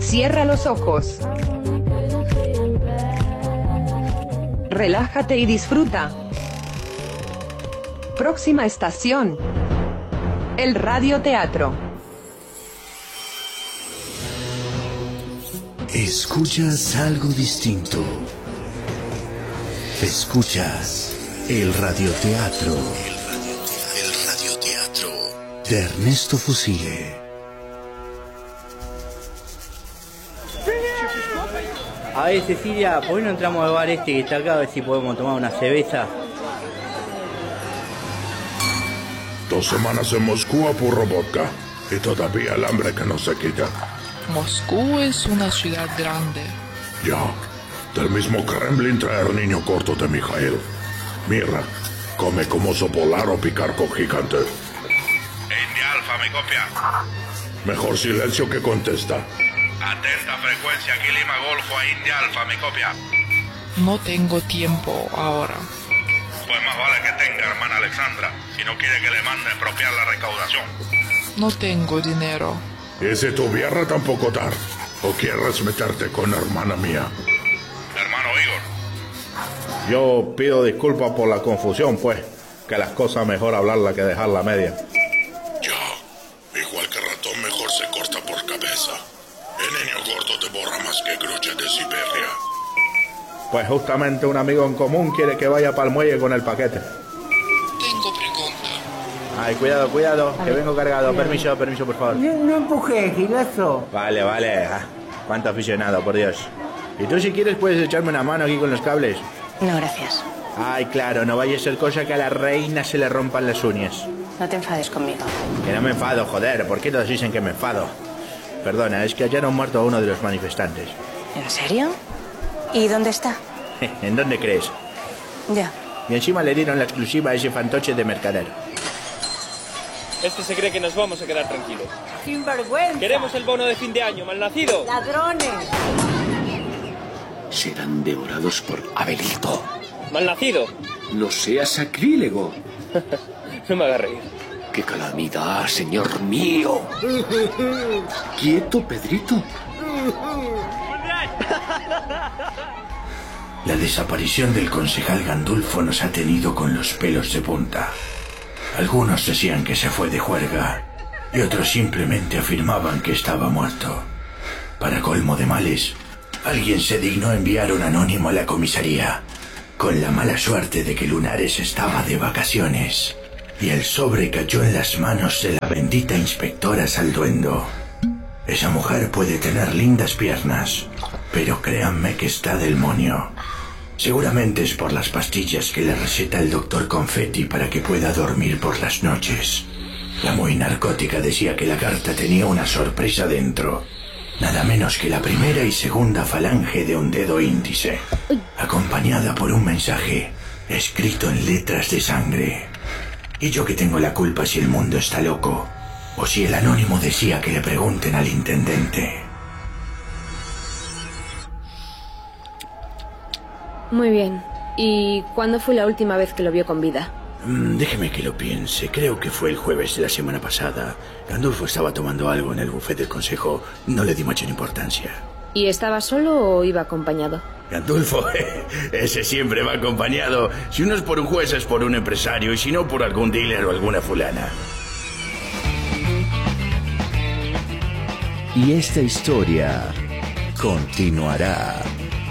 Cierra los ojos. Relájate y disfruta. Próxima estación. El radioteatro. Escuchas algo distinto. Escuchas el radioteatro. El radioteatro de Ernesto Fusile. A ver, Cecilia, ¿por qué no entramos al bar este que está acá a ver si podemos tomar una cerveza? 2 semanas en Moscú a puro vodka y todavía el hambre que no se quita. Moscú es una ciudad grande. Ya, del mismo Kremlin traer niño corto de Mijail. Mira, come como oso polar o picar con gigante. India Alfa, ¿me copia? Mejor silencio que contesta. Atenta frecuencia, aquí Lima Golfo a India Alfa, ¿me copia? No tengo tiempo ahora. Pues más vale que tenga, hermana Alexandra, si no quiere que le mande expropiar la recaudación. No tengo dinero. ¿Y si tu vierra tampoco dar? ¿O quieres meterte con hermana mía? Hermano Igor. Yo pido disculpas por la confusión, pues, que las cosas mejor hablarla que dejarla media. Ya, igual que ratón mejor se corta por cabeza. El niño gordo devora más que gruche de Siberia. Pues justamente un amigo en común quiere que vaya para el muelle con el paquete. Tengo pregunta. Ay, cuidado, que vengo cargado. Permiso, por favor. No empujé, gilazo. Vale. Cuánto aficionado, por Dios. Y tú si quieres puedes echarme una mano aquí con los cables. No, gracias. Ay, claro, no vaya a ser cosa que a la reina se le rompan las uñas. No te enfades conmigo. Que no me enfado, joder. ¿Por qué todos dicen que me enfado? Perdona, es que ayer han muerto a uno de los manifestantes. ¿En serio? ¿Y dónde está? ¿En dónde crees? Ya. Y encima le dieron la exclusiva a ese fantoche de mercader. Este se cree que nos vamos a quedar tranquilos. ¡Sinvergüenza! Queremos el bono de fin de año, malnacido. ¡Ladrones! Serán devorados por Abelito. Malnacido. No sea sacrílego. No me haga reír. ¡Qué calamidad, señor mío! ¡Quieto, Pedrito! La desaparición del concejal Gandulfo nos ha tenido con los pelos de punta. Algunos decían que se fue de juerga y otros simplemente afirmaban que estaba muerto. Para colmo de males, alguien se dignó enviar un anónimo a la comisaría, con la mala suerte de que Lunares estaba de vacaciones, y el sobre cayó en las manos de la bendita inspectora Salduendo. Esa mujer puede tener lindas piernas, pero créanme que está del monio. Seguramente es por las pastillas que le receta el doctor Confetti para que pueda dormir por las noches. La muy narcótica decía que la carta tenía una sorpresa dentro. Nada menos que la primera y segunda falange de un dedo índice, acompañada por un mensaje escrito en letras de sangre. ¿Y yo qué tengo la culpa si el mundo está loco? O si el anónimo decía que le pregunten al intendente. Muy bien. ¿Y cuándo fue la última vez que lo vio con vida? Déjeme que lo piense. Creo que fue el jueves de la semana pasada. Gandulfo estaba tomando algo en el buffet del consejo. No le di mucha importancia. ¿Y estaba solo o iba acompañado? Gandulfo, ese siempre va acompañado. Si no es por un juez, es por un empresario. Y si no, por algún dealer o alguna fulana. Y esta historia continuará.